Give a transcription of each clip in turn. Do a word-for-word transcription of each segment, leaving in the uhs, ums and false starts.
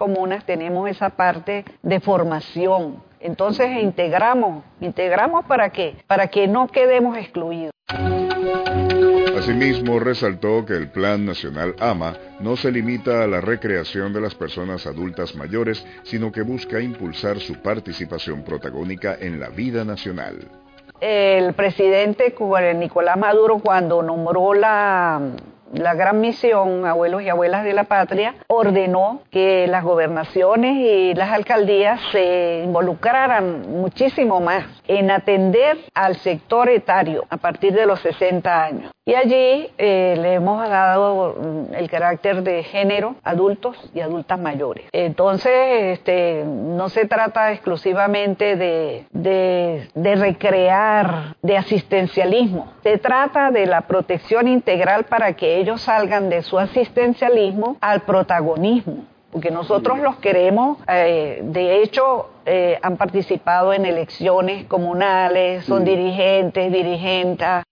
comunas tenemos esa parte de formación. Entonces integramos, integramos para qué, para que no quedemos excluidos. Asimismo, resaltó que el Plan Nacional AMA no se limita a la recreación de las personas adultas mayores, sino que busca impulsar su participación protagónica en la vida nacional. El presidente Nicolás Maduro, cuando nombró la, la gran misión Abuelos y Abuelas de la Patria, ordenó que las gobernaciones y las alcaldías se involucraran muchísimo más en atender al sector etario a partir de los sesenta años. Y allí eh, le hemos dado el carácter de género, adultos y adultas mayores. Entonces, este, no se trata exclusivamente de, de, de recrear, de asistencialismo. Se trata de la protección integral para que ellos salgan de su asistencialismo al protagonismo. Porque nosotros los queremos, eh, de hecho, eh, han participado en elecciones comunales, son dirigentes, dirigentas.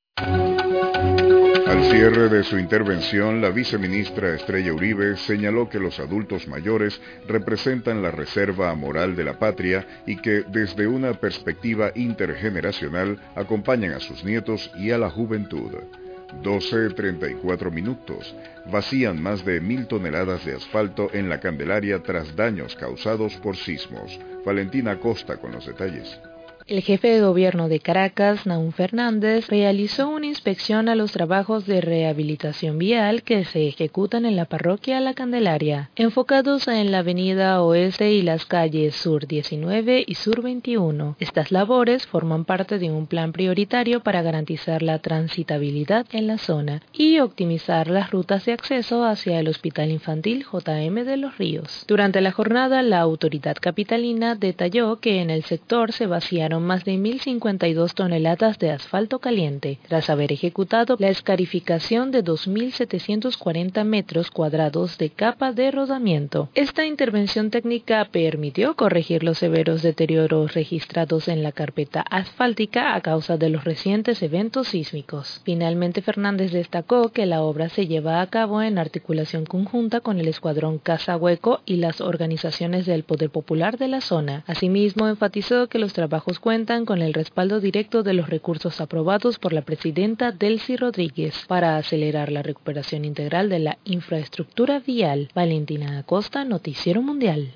Al cierre de su intervención, la viceministra Estrella Uribe señaló que los adultos mayores representan la reserva moral de la patria y que, desde una perspectiva intergeneracional, acompañan a sus nietos y a la juventud. doce treinta y cuatro minutos. Vacían más de mil toneladas de asfalto en la Candelaria tras daños causados por sismos. Valentina Acosta con los detalles. El jefe de gobierno de Caracas, Nahum Fernández, realizó una inspección a los trabajos de rehabilitación vial que se ejecutan en la parroquia La Candelaria, enfocados en la avenida Oeste y las calles Sur diecinueve y Sur veintiuno. Estas labores forman parte de un plan prioritario para garantizar la transitabilidad en la zona y optimizar las rutas de acceso hacia el Hospital Infantil J M de los Ríos. Durante la jornada, la autoridad capitalina detalló que en el sector se vaciaron más de mil cincuenta y dos toneladas de asfalto caliente, tras haber ejecutado la escarificación de dos mil setecientos cuarenta metros cuadrados de capa de rodamiento. Esta intervención técnica permitió corregir los severos deterioros registrados en la carpeta asfáltica a causa de los recientes eventos sísmicos. Finalmente, Fernández destacó que la obra se lleva a cabo en articulación conjunta con el Escuadrón Casa Hueco y las organizaciones del Poder Popular de la zona. Asimismo, enfatizó que los trabajos cuentan con el respaldo directo de los recursos aprobados por la presidenta Delcy Rodríguez para acelerar la recuperación integral de la infraestructura vial. Valentina Acosta, Noticiero Mundial.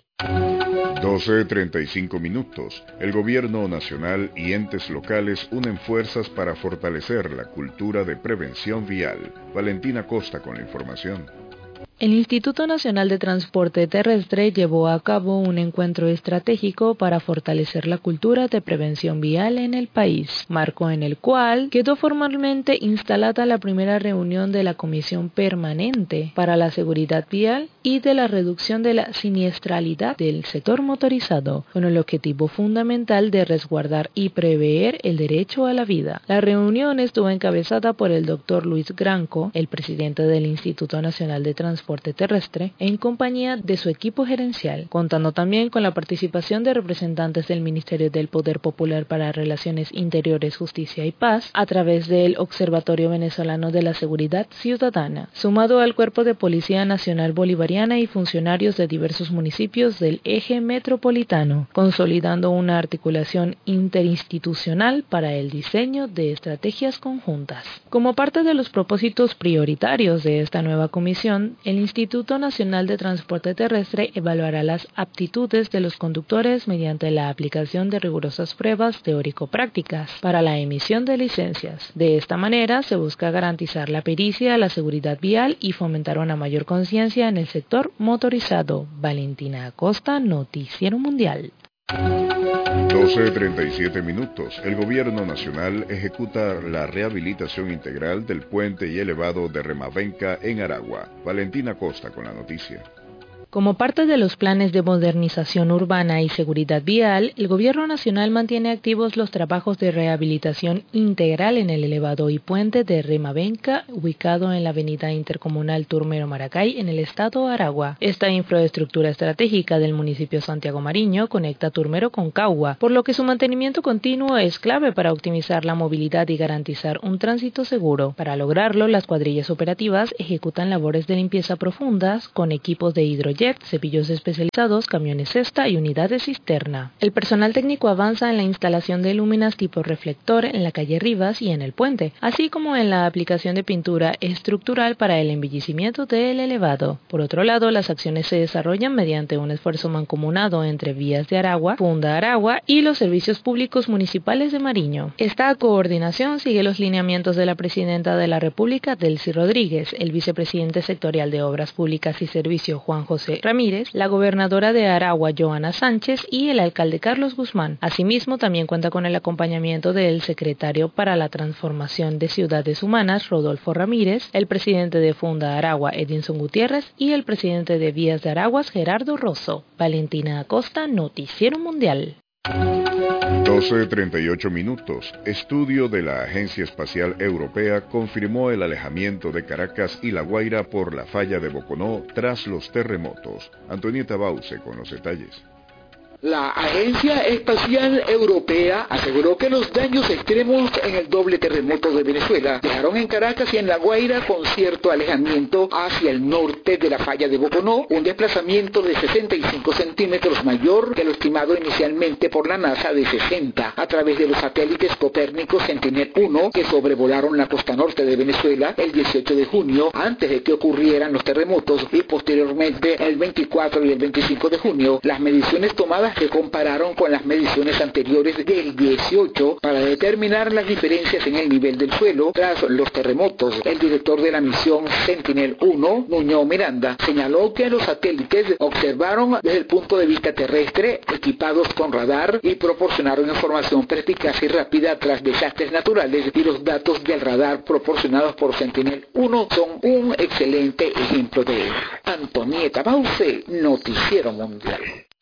doce treinta y cinco minutos. El gobierno nacional y entes locales unen fuerzas para fortalecer la cultura de prevención vial. Valentina Acosta con la información. El Instituto Nacional de Transporte Terrestre llevó a cabo un encuentro estratégico para fortalecer la cultura de prevención vial en el país, marco en el cual quedó formalmente instalada la primera reunión de la Comisión Permanente para la Seguridad Vial y de la Reducción de la Siniestralidad del sector motorizado, con el objetivo fundamental de resguardar y prever el derecho a la vida. La reunión estuvo encabezada por el doctor Luis Granco, el presidente del Instituto Nacional de Transporte Terrestre, en compañía de su equipo gerencial, contando también con la participación de representantes del Ministerio del Poder Popular para Relaciones Interiores, Justicia y Paz, a través del Observatorio Venezolano de la Seguridad Ciudadana, sumado al Cuerpo de Policía Nacional Bolivariana y funcionarios de diversos municipios del eje metropolitano, consolidando una articulación interinstitucional para el diseño de estrategias conjuntas. Como parte de los propósitos prioritarios de esta nueva comisión, el Instituto Nacional de Transporte Terrestre evaluará las aptitudes de los conductores mediante la aplicación de rigurosas pruebas teórico-prácticas para la emisión de licencias. De esta manera se busca garantizar la pericia, la seguridad vial y fomentar una mayor conciencia en el sector motorizado. Valentina Acosta, Noticiero Mundial. doce treinta y siete minutos. El gobierno nacional ejecuta la rehabilitación integral del puente y elevado de Remabenca en Aragua. Valentina Acosta con la noticia. Como parte de los planes de modernización urbana y seguridad vial, el Gobierno Nacional mantiene activos los trabajos de rehabilitación integral en el elevado y puente de Remabenca, ubicado en la avenida intercomunal Turmero Maracay, en el estado Aragua. Esta infraestructura estratégica del municipio Santiago Mariño conecta Turmero con Cagua, por lo que su mantenimiento continuo es clave para optimizar la movilidad y garantizar un tránsito seguro. Para lograrlo, las cuadrillas operativas ejecutan labores de limpieza profundas con equipos de hidrogel jet, cepillos especializados, camiones cesta y unidades cisterna. El personal técnico avanza en la instalación de lúminas tipo reflector en la calle Rivas y en el puente, así como en la aplicación de pintura estructural para el embellecimiento del elevado. Por otro lado, las acciones se desarrollan mediante un esfuerzo mancomunado entre Vías de Aragua, Funda Aragua y los servicios públicos municipales de Mariño. Esta coordinación sigue los lineamientos de la presidenta de la República, Delcy Rodríguez, el vicepresidente sectorial de Obras Públicas y Servicio, Juan José Ramírez, la gobernadora de Aragua, Joana Sánchez, y el alcalde Carlos Guzmán. Asimismo, también cuenta con el acompañamiento del secretario para la Transformación de Ciudades Humanas, Rodolfo Ramírez, el presidente de Funda Aragua, Edinson Gutiérrez, y el presidente de Vías de Araguas, Gerardo Rosso. Valentina Acosta, Noticiero Mundial. doce treinta y ocho minutos. Estudio de la Agencia Espacial Europea confirmó el alejamiento de Caracas y La Guaira por la falla de Boconó tras los terremotos. Antonieta Bauce con los detalles. La Agencia Espacial Europea aseguró que los daños extremos en el doble terremoto de Venezuela dejaron en Caracas y en La Guaira con cierto alejamiento hacia el norte de la falla de Boconó, un desplazamiento de sesenta y cinco centímetros mayor que lo estimado inicialmente por la NASA de sesenta, a través de los satélites Copérnico Sentinel uno que sobrevolaron la costa norte de Venezuela el dieciocho de junio, antes de que ocurrieran los terremotos, y posteriormente el veinticuatro y el veinticinco de junio. Las mediciones tomadas se compararon con las mediciones anteriores del dieciocho para determinar las diferencias en el nivel del suelo tras los terremotos. El director de la misión Sentinel uno, Nuño Miranda, señaló que los satélites observaron desde el punto de vista terrestre, equipados con radar, y proporcionaron información perspicaz y rápida tras desastres naturales, y los datos del radar proporcionados por Sentinel uno son un excelente ejemplo de ello. Antonieta Bauce, Noticiero Mundial.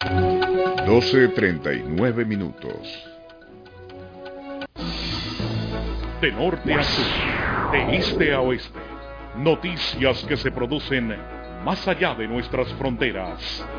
doce treinta y nueve minutos. De norte a sur, de este a oeste, noticias que se producen más allá de nuestras fronteras.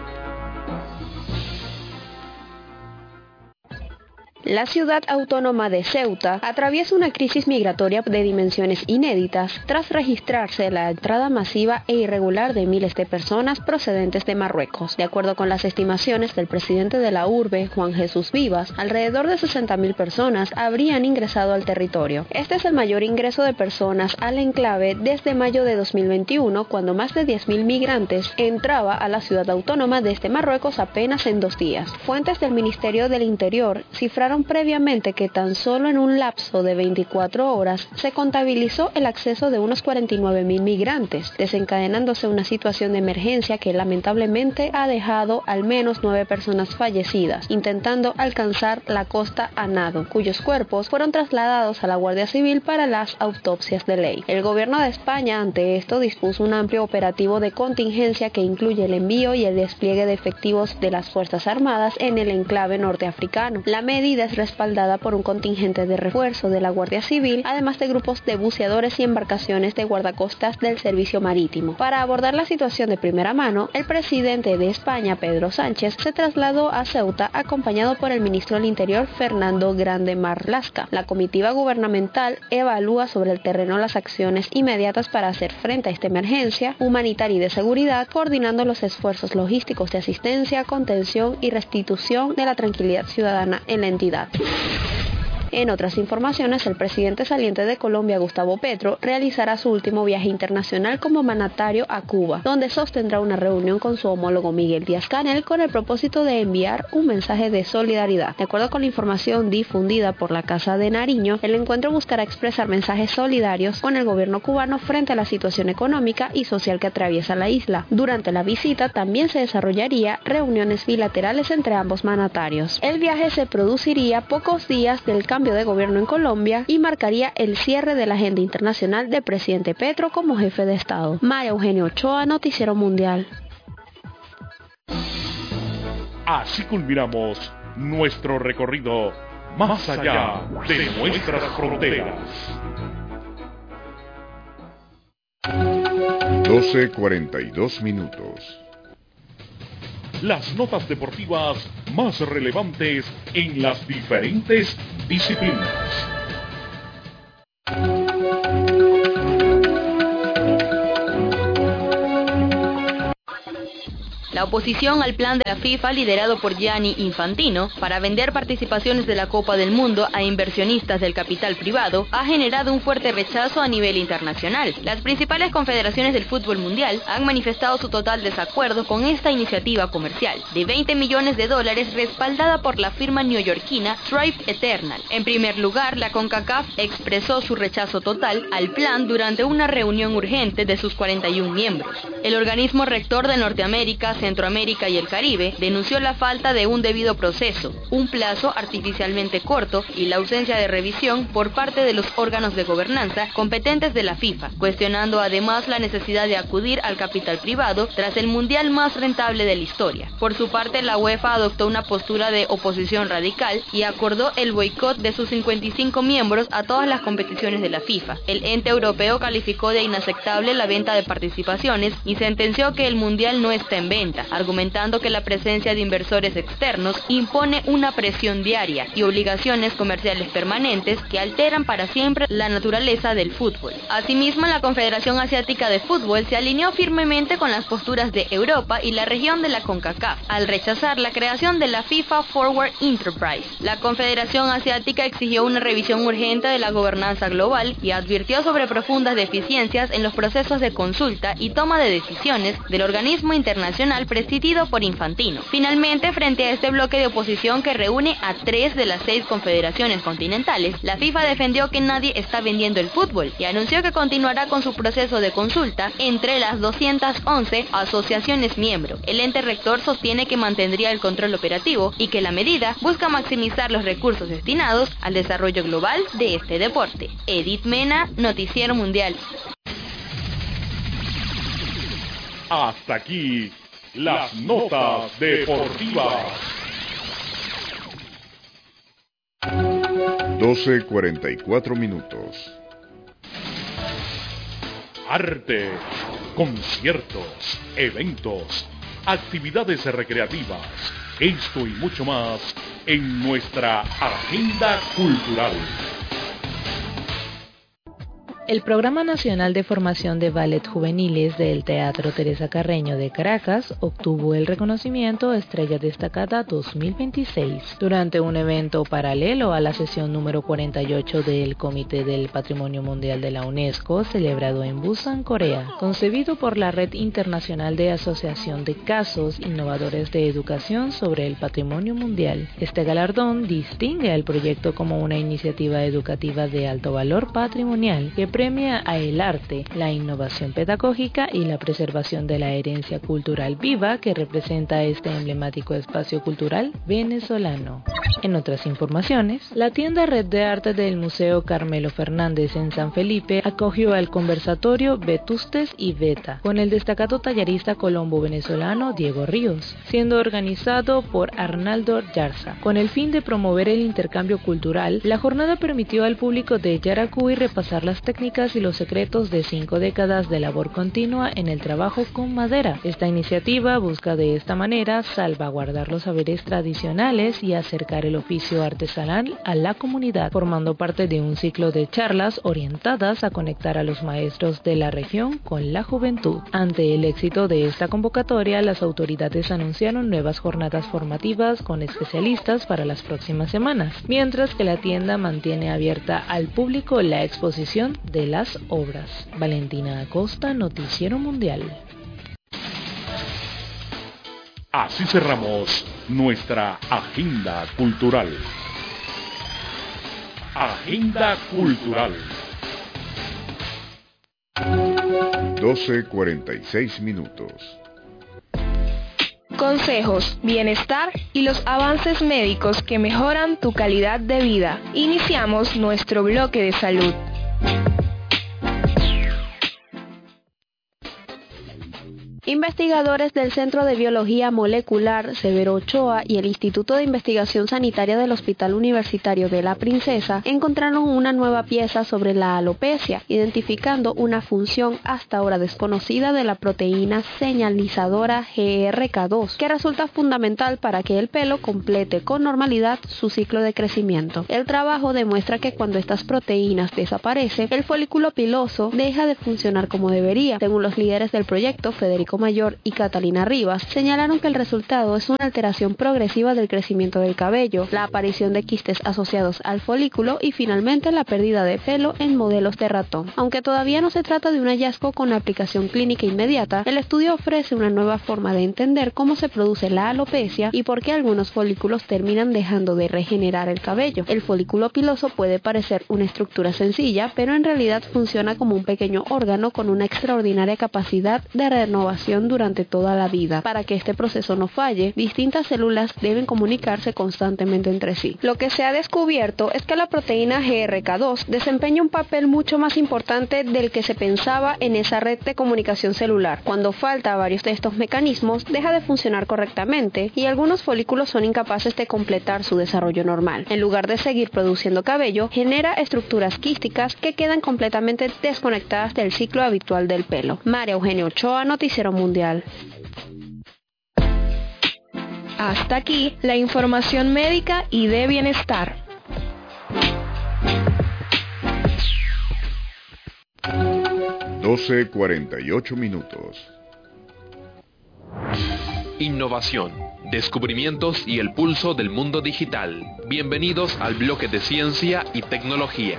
La ciudad autónoma de Ceuta atraviesa una crisis migratoria de dimensiones inéditas tras registrarse la entrada masiva e irregular de miles de personas procedentes de Marruecos. De acuerdo con las estimaciones del presidente de la urbe, Juan Jesús Vivas, alrededor de sesenta mil personas habrían ingresado al territorio. Este es el mayor ingreso de personas al enclave desde mayo de dos mil veintiuno, cuando más de diez mil migrantes entraba a la ciudad autónoma desde Marruecos apenas en dos días. Fuentes del Ministerio del Interior cifraron previamente que tan solo en un lapso de veinticuatro horas se contabilizó el acceso de unos cuarenta y nueve mil migrantes, desencadenándose una situación de emergencia que lamentablemente ha dejado al menos nueve personas fallecidas intentando alcanzar la costa a nado, cuyos cuerpos fueron trasladados a la Guardia Civil para las autopsias de ley. El gobierno de España, ante esto, dispuso un amplio operativo de contingencia que incluye el envío y el despliegue de efectivos de las Fuerzas Armadas en el enclave norteafricano. La medida es respaldada por un contingente de refuerzo de la Guardia Civil, además de grupos de buceadores y embarcaciones de guardacostas del servicio marítimo. Para abordar la situación de primera mano, el presidente de España, Pedro Sánchez, se trasladó a Ceuta acompañado por el ministro del Interior, Fernando Grande Marlaska. La comitiva gubernamental evalúa sobre el terreno las acciones inmediatas para hacer frente a esta emergencia humanitaria y de seguridad, coordinando los esfuerzos logísticos de asistencia, contención y restitución de la tranquilidad ciudadana en la entidad. En otras informaciones, el presidente saliente de Colombia, Gustavo Petro, realizará su último viaje internacional como mandatario a Cuba, donde sostendrá una reunión con su homólogo Miguel Díaz-Canel con el propósito de enviar un mensaje de solidaridad. De acuerdo con la información difundida por la Casa de Nariño, el encuentro buscará expresar mensajes solidarios con el gobierno cubano frente a la situación económica y social que atraviesa la isla. Durante la visita también se desarrollaría reuniones bilaterales entre ambos mandatarios. El viaje se produciría pocos días del cambio de gobierno en Colombia y marcaría el cierre de la agenda internacional del presidente Petro como jefe de Estado. María Eugenia Ochoa, Noticiero Mundial. Así culminamos nuestro recorrido más allá de nuestras fronteras. doce cuarenta y dos minutos. Las notas deportivas más relevantes en las diferentes disciplinas. La oposición al plan de la FIFA liderado por Gianni Infantino para vender participaciones de la Copa del Mundo a inversionistas del capital privado ha generado un fuerte rechazo a nivel internacional. Las principales confederaciones del fútbol mundial han manifestado su total desacuerdo con esta iniciativa comercial de veinte millones de dólares respaldada por la firma neoyorquina Stripe Eternal. En primer lugar, la CONCACAF expresó su rechazo total al plan durante una reunión urgente de sus cuarenta y uno miembros. El organismo rector de Norteamérica, Centroamérica y el Caribe denunció la falta de un debido proceso, un plazo artificialmente corto y la ausencia de revisión por parte de los órganos de gobernanza competentes de la FIFA, cuestionando además la necesidad de acudir al capital privado tras el mundial más rentable de la historia. Por su parte, la UEFA adoptó una postura de oposición radical y acordó el boicot de sus cincuenta y cinco miembros a todas las competiciones de la FIFA. El ente europeo calificó de inaceptable la venta de participaciones y sentenció que el mundial no está en venta, argumentando que la presencia de inversores externos impone una presión diaria y obligaciones comerciales permanentes que alteran para siempre la naturaleza del fútbol. Asimismo, la Confederación Asiática de Fútbol se alineó firmemente con las posturas de Europa y la región de la CONCACAF, al rechazar la creación de la FIFA Forward Enterprise. La Confederación Asiática exigió una revisión urgente de la gobernanza global y advirtió sobre profundas deficiencias en los procesos de consulta y toma de decisiones del organismo internacional presidido por Infantino. Finalmente, frente a este bloque de oposición que reúne a tres de las seis confederaciones continentales, la FIFA defendió que nadie está vendiendo el fútbol y anunció que continuará con su proceso de consulta entre las doscientas once asociaciones miembro. El ente rector sostiene que mantendría el control operativo y que la medida busca maximizar los recursos destinados al desarrollo global de este deporte. Edith Mena, Noticiero Mundial. Hasta aquí las notas deportivas. doce cuarenta y cuatro minutos. Arte, conciertos, eventos, actividades recreativas, esto y mucho más en nuestra agenda cultural. El Programa Nacional de Formación de Ballet Juveniles del Teatro Teresa Carreño de Caracas obtuvo el reconocimiento Estrella Destacada dos mil veintiséis durante un evento paralelo a la sesión número cuarenta y ocho del Comité del Patrimonio Mundial de la UNESCO celebrado en Busan, Corea, concebido por la Red Internacional de Asociación de Casos Innovadores de Educación sobre el Patrimonio Mundial. Este galardón distingue al proyecto como una iniciativa educativa de alto valor patrimonial que premia a el arte, la innovación pedagógica y la preservación de la herencia cultural viva que representa este emblemático espacio cultural venezolano. En otras informaciones, la tienda Red de Arte del Museo Carmelo Fernández en San Felipe acogió al conversatorio Vetustes y Veta con el destacado tallarista colombo-venezolano Diego Ríos, siendo organizado por Arnaldo Yarza. Con el fin de promover el intercambio cultural, la jornada permitió al público de Yaracuy repasar las técnicas y los secretos de cinco décadas de labor continua en el trabajo con madera. Esta iniciativa busca de esta manera salvaguardar los saberes tradicionales y acercar el oficio artesanal a la comunidad, formando parte de un ciclo de charlas orientadas a conectar a los maestros de la región con la juventud. Ante el éxito de esta convocatoria, las autoridades anunciaron nuevas jornadas formativas con especialistas para las próximas semanas, mientras que la tienda mantiene abierta al público la exposición de las obras. Valentina Acosta, Noticiero Mundial. Así cerramos nuestra agenda cultural. Agenda cultural. doce cuarenta y seis minutos. Consejos, bienestar y los avances médicos que mejoran tu calidad de vida. Iniciamos nuestro bloque de salud. Investigadores del Centro de Biología Molecular Severo Ochoa y el Instituto de Investigación Sanitaria del Hospital Universitario de la Princesa encontraron una nueva pieza sobre la alopecia, identificando una función hasta ahora desconocida de la proteína señalizadora G R K dos, que resulta fundamental para que el pelo complete con normalidad su ciclo de crecimiento. El trabajo demuestra que cuando estas proteínas desaparecen, el folículo piloso deja de funcionar como debería, según los líderes del proyecto, Federico Francisco Mayor y Catalina Rivas señalaron que el resultado es una alteración progresiva del crecimiento del cabello, la aparición de quistes asociados al folículo y finalmente la pérdida de pelo en modelos de ratón. Aunque todavía no se trata de un hallazgo con aplicación clínica inmediata, el estudio ofrece una nueva forma de entender cómo se produce la alopecia y por qué algunos folículos terminan dejando de regenerar el cabello. El folículo piloso puede parecer una estructura sencilla, pero en realidad funciona como un pequeño órgano con una extraordinaria capacidad de renovación durante toda la vida. Para que este proceso no falle, distintas células deben comunicarse constantemente entre sí. Lo que se ha descubierto es que la proteína G R K dos desempeña un papel mucho más importante del que se pensaba en esa red de comunicación celular. Cuando falta varios de estos mecanismos, deja de funcionar correctamente y algunos folículos son incapaces de completar su desarrollo normal. En lugar de seguir produciendo cabello, genera estructuras quísticas que quedan completamente desconectadas del ciclo habitual del pelo. María Eugenia Ochoa, Noticiero Mundial. Hasta aquí la información médica y de bienestar. doce cuarenta y ocho minutos. Innovación, descubrimientos y el pulso del mundo digital. Bienvenidos al bloque de ciencia y tecnología.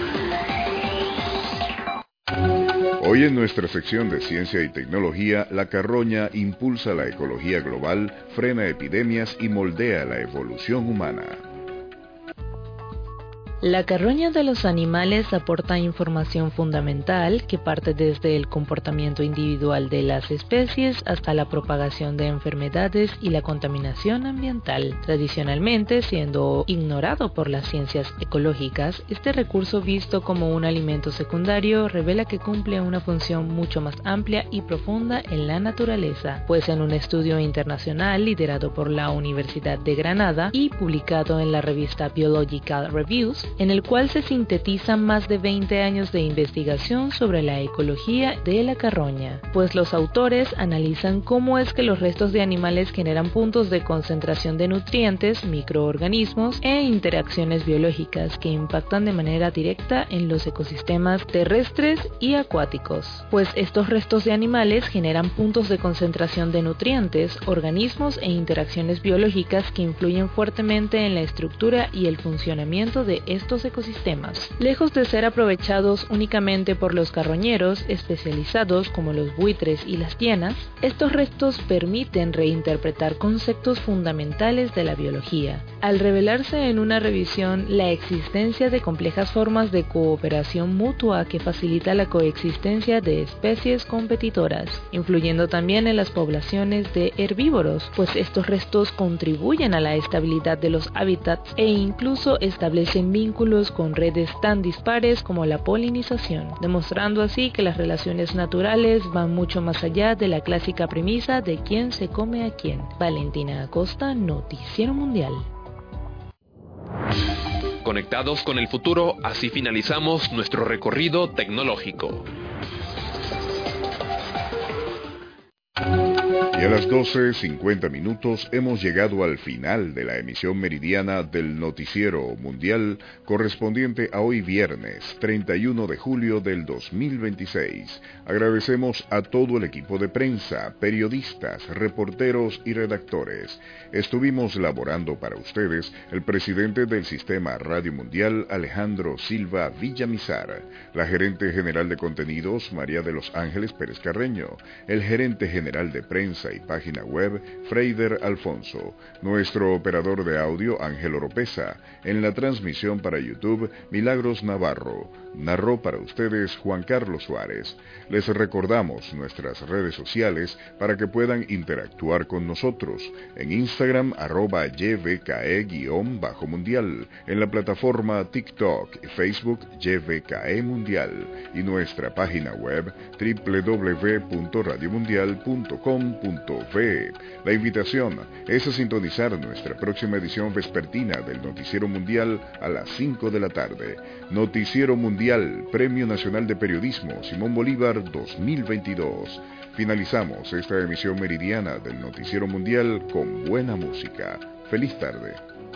Hoy en nuestra sección de Ciencia y Tecnología, la carroña impulsa la ecología global, frena epidemias y moldea la evolución humana. La carroña de los animales aporta información fundamental que parte desde el comportamiento individual de las especies hasta la propagación de enfermedades y la contaminación ambiental. Tradicionalmente, siendo ignorado por las ciencias ecológicas, este recurso visto como un alimento secundario revela que cumple una función mucho más amplia y profunda en la naturaleza, pues en un estudio internacional liderado por la Universidad de Granada y publicado en la revista Biological Reviews, en el cual se sintetizan más de veinte años de investigación sobre la ecología de la carroña, pues los autores analizan cómo es que los restos de animales generan puntos de concentración de nutrientes, microorganismos e interacciones biológicas que impactan de manera directa en los ecosistemas terrestres y acuáticos, pues estos restos de animales generan puntos de concentración de nutrientes, organismos e interacciones biológicas que influyen fuertemente en la estructura y el funcionamiento de estos ecosistemas. Lejos de ser aprovechados únicamente por los carroñeros especializados como los buitres y las hienas, estos restos permiten reinterpretar conceptos fundamentales de la biología, al revelarse en una revisión la existencia de complejas formas de cooperación mutua que facilita la coexistencia de especies competitoras, influyendo también en las poblaciones de herbívoros, pues estos restos contribuyen a la estabilidad de los hábitats e incluso establecen vínculos con redes tan dispares como la polinización, demostrando así que las relaciones naturales van mucho más allá de la clásica premisa de quién se come a quién. Valentina Acosta, Noticiero Mundial. Conectados con el futuro, así finalizamos nuestro recorrido tecnológico. Y a las doce cincuenta minutos hemos llegado al final de la emisión meridiana del Noticiero Mundial correspondiente a hoy viernes treinta y uno de julio del dos mil veintiséis. Agradecemos a todo el equipo de prensa, periodistas, reporteros y redactores. Estuvimos laborando para ustedes el presidente del Sistema Radio Mundial, Alejandro Silva Villamizar, la gerente general de contenidos, María de los Ángeles Pérez Carreño, el gerente general de prensa y página web, Freider Alfonso, nuestro operador de audio, Ángel Oropesa, en la transmisión para YouTube, Milagros Navarro, narró para ustedes Juan Carlos Suárez. Les recordamos nuestras redes sociales para que puedan interactuar con nosotros, en Instagram, arroba Y V K E-Mundial, en la plataforma TikTok y Facebook Y V K E Mundial, y nuestra página web doble u doble u doble u punto radio mundial punto com punto ve. La invitación es a sintonizar nuestra próxima edición vespertina del Noticiero Mundial a las cinco de la tarde. Noticiero Mundial, Premio Nacional de Periodismo Simón Bolívar dos mil veintidós. Finalizamos esta emisión meridiana del Noticiero Mundial con buena música. Feliz tarde.